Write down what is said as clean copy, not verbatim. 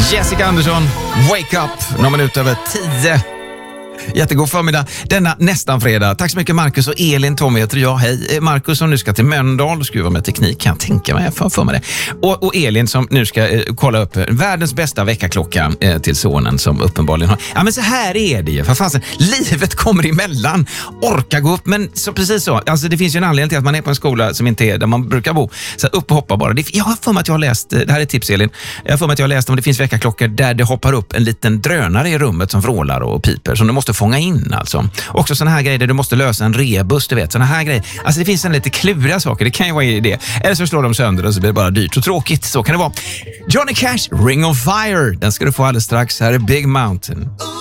Jessica Andersson, Wake Up, några minuter över 10. Jättegod förmiddag, denna nästan fredag. Tack så mycket Marcus och Elin. Tommy heter jag, hej. Marcus som nu ska till Mölndal och skruva med teknik, kan jag tänka mig, för mig det. Och Elin som nu ska kolla upp världens bästa väckarklocka till sonen som uppenbarligen har. Ja men så här är det ju, för fasen, livet kommer emellan. Orka gå upp, men så precis så. Alltså det finns ju en anledning till att man är på en skola som inte är där man brukar bo. Så upp och hoppa bara. Jag har för mig att jag har läst, det här är tips Elin, jag har för mig att jag har läst om det finns väckarklockor där det hoppar upp en liten drönare i rummet som vrålar och piper som du måste fånga in alltså. Också såna här grejer där du måste lösa en rebus, du vet, såna här grejer. Alltså det finns en lite kluriga saker, det kan ju vara en idé. Eller så slår de sönder och så blir det bara dyrt och tråkigt, så kan det vara. Johnny Cash, Ring of Fire, den ska du få alldeles strax. Här är Big Mountain.